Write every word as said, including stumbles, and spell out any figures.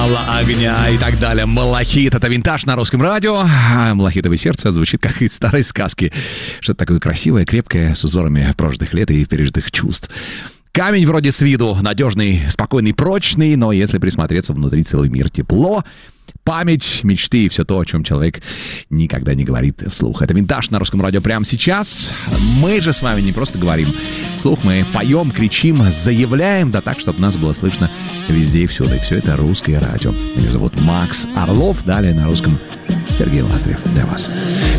мало огня и так далее. Малахит — это винтаж на русском радио. Малахитовое сердце звучит как из старой сказки. Что-то такое красивое, крепкое, с узорами прожитых лет и пережитых чувств. Камень вроде с виду надежный, спокойный, прочный, но если присмотреться, внутри целый мир. Тепло, память, мечты и все то, о чем человек никогда не говорит вслух. Это винтаж на русском радио прямо сейчас. Мы же с вами не просто говорим вслух, мы поем, кричим, заявляем, да так, чтобы нас было слышно везде и всюду. И все это русское радио. Меня зовут Макс Орлов. Далее на русском Сергей Лазарев для вас.